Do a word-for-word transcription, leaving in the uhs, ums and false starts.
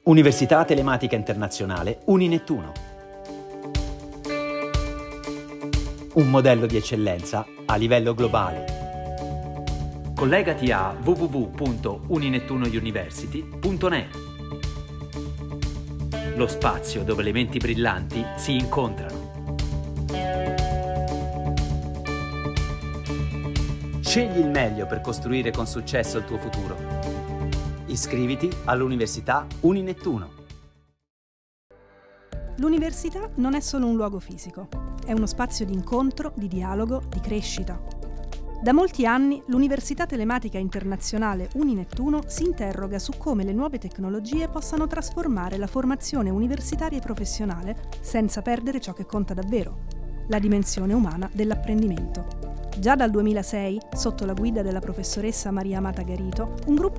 Università Telematica Internazionale Uninettuno. Un modello di eccellenza a livello globale. Collegati a w w w punto uninettunouniversity punto net. Lo spazio dove le menti brillanti si incontrano. Scegli il meglio per costruire con successo il tuo futuro. Iscriviti all'Università Uninettuno. L'università non è solo un luogo fisico, è uno spazio di incontro, di dialogo, di crescita. Da molti anni l'Università Telematica Internazionale Uninettuno si interroga su come le nuove tecnologie possano trasformare la formazione universitaria e professionale senza perdere ciò che conta davvero, la dimensione umana dell'apprendimento. Già dal duemilasei, sotto la guida della professoressa Maria Amata Garito, un gruppo